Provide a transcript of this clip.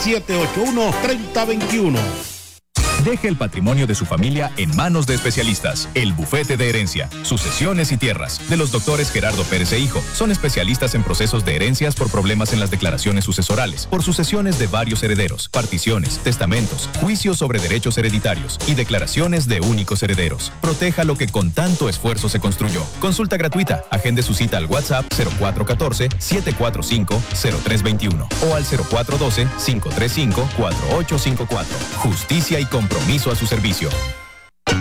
781-3021. Deje el patrimonio de su familia en manos de especialistas. El Bufete de Herencia, Sucesiones y Tierras, de los doctores Gerardo Pérez e Hijo. Son especialistas en procesos de herencias por problemas en las declaraciones sucesorales, por sucesiones de varios herederos, particiones, testamentos, juicios sobre derechos hereditarios y declaraciones de únicos herederos. Proteja lo que con tanto esfuerzo se construyó. Consulta gratuita. Agende su cita al WhatsApp 0414-745-0321 o al 0412-535-4854. Justicia y compromiso a su servicio.